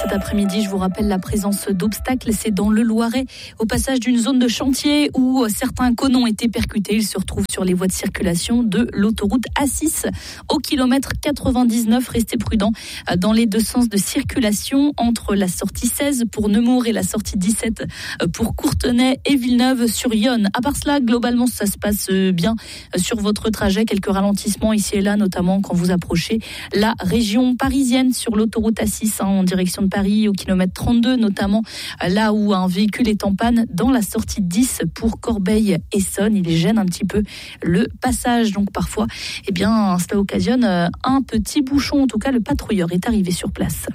cet après-midi. Je vous rappelle la présence d'obstacles. C'est dans le Loiret, au passage d'une zone de chantier où certains cônes ont été percutés. Ils se retrouvent sur les voies de circulation de l'autoroute A6 au kilomètre 99. Restez prudents dans les deux sens de circulation entre la sortie 16 pour Nemours et la sortie 17 pour Courtenay et Villeneuve-sur-Yonne. À part cela, globalement, ça se passe bien sur votre trajet. Quelques ralentissements ici et là, notamment quand vous approchez la région parisienne sur l'autoroute A6 en direction de Paris au kilomètre 32, notamment là où un véhicule est en panne dans la sortie 10 pour Corbeil-Essonnes. Il gêne un petit peu le passage, donc parfois cela occasionne un petit bouchon. En tout cas, le patrouilleur est arrivé sur place.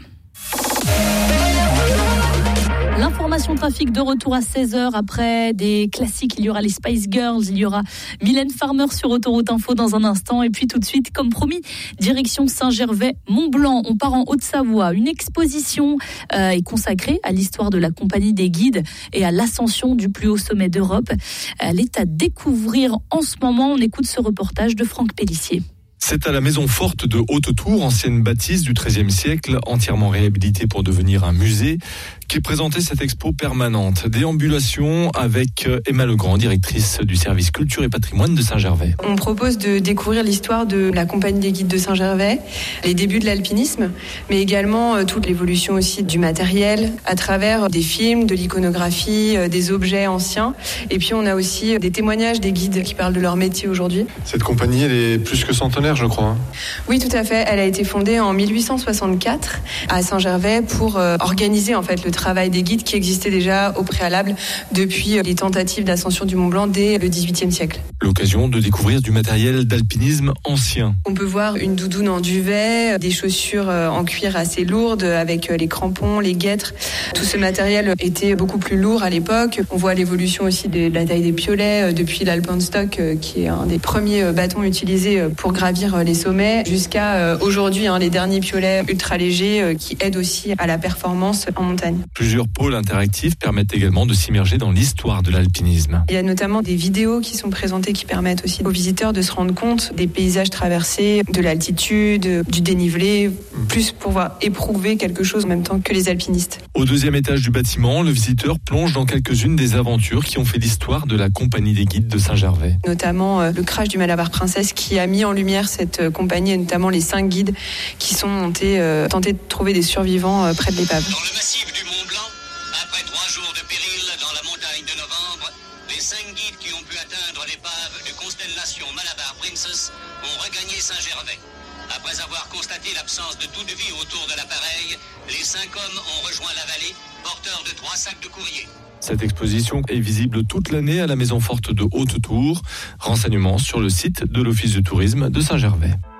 L'information trafic de retour à 16h après des classiques. Il y aura les Spice Girls, il y aura Mylène Farmer sur Autoroute Info dans un instant. Et puis tout de suite, comme promis, direction Saint-Gervais-Mont-Blanc. On part en Haute-Savoie. Une exposition est consacrée à l'histoire de la Compagnie des Guides et à l'ascension du plus haut sommet d'Europe. Elle est à découvrir en ce moment. On écoute ce reportage de Franck Pellissier. C'est à la maison forte de Haute-Tour, ancienne bâtisse du XIIIe siècle, entièrement réhabilitée pour devenir un musée, qui est présenté cette expo permanente. Déambulation avec Emma Legrand, directrice du service culture et patrimoine de Saint-Gervais. On propose de découvrir l'histoire de la Compagnie des Guides de Saint-Gervais, les débuts de l'alpinisme, mais également toute l'évolution aussi du matériel à travers des films, de l'iconographie, des objets anciens. Et puis on a aussi des témoignages des guides qui parlent de leur métier aujourd'hui. Cette compagnie, elle est plus que centenaire, je crois. Oui, tout à fait. Elle a été fondée en 1864 à Saint-Gervais pour organiser en fait le travail des guides qui existait déjà au préalable depuis les tentatives d'ascension du Mont Blanc dès le XVIIIe siècle. L'occasion de découvrir du matériel d'alpinisme ancien. On peut voir une doudoune en duvet, des chaussures en cuir assez lourdes avec les crampons, les guêtres. Tout ce matériel était beaucoup plus lourd à l'époque. On voit l'évolution aussi de la taille des piolets depuis l'alpenstock qui est un des premiers bâtons utilisés pour gravir les sommets jusqu'à aujourd'hui les derniers piolets ultra légers qui aident aussi à la performance en montagne. Plusieurs pôles interactifs permettent également de s'immerger dans l'histoire de l'alpinisme. Il y a notamment des vidéos qui sont présentées qui permettent aussi aux visiteurs de se rendre compte des paysages traversés, de l'altitude, du dénivelé, plus pour pouvoir éprouver quelque chose en même temps que les alpinistes. Au deuxième étage du bâtiment, le visiteur plonge dans quelques-unes des aventures qui ont fait l'histoire de la Compagnie des Guides de Saint-Gervais. Notamment le crash du Malabar Princess qui a mis en lumière cette compagnie et notamment les 5 guides qui sont montés tenter de trouver des survivants près de l'épave. Dans le massif du Mont Blanc, après 3 jours de péril dans la montagne de novembre, les 5 guides qui ont pu atteindre l'épave de Constellation Malabar Princess ont regagné Saint-Gervais. Après avoir constaté l'absence de toute vie autour de l'appareil, les 5 hommes ont rejoint la vallée, porteurs de 3 sacs de courrier. Cette exposition est visible toute l'année à la maison forte de Haute-Tour. Renseignements sur le site de l'Office de tourisme de Saint-Gervais.